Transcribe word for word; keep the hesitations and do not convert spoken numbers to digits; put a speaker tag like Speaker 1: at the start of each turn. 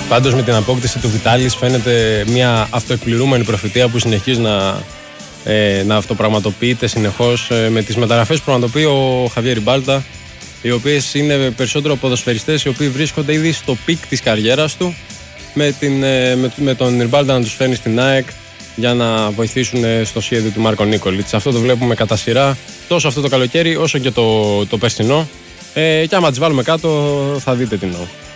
Speaker 1: Πάντως με την απόκτηση του Βιτάλης φαίνεται μια αυτοεκπληρούμενη προφητεία που συνεχίζει να, ε, να αυτοπραγματοποιείται συνεχώς ε, με τις μεταγραφές που πραγματοποιεί ο Χαβιέρ Ριμπάλτα, οι οποίες είναι περισσότερο ποδοσφαιριστές οι οποίοι βρίσκονται ήδη στο πικ της καριέρας του, με, την, ε, με, με τον Ριμπάλτα να τους φέρνει στην ΑΕΚ για να βοηθήσουν στο σχέδιο του Μάρκο Νίκολιτς. Αυτό το βλέπουμε κατά σειρά τόσο αυτό το καλοκαίρι όσο και το, το περσινό. Ε, και άμα τις βάλουμε κάτω θα δείτε τι εννοώ.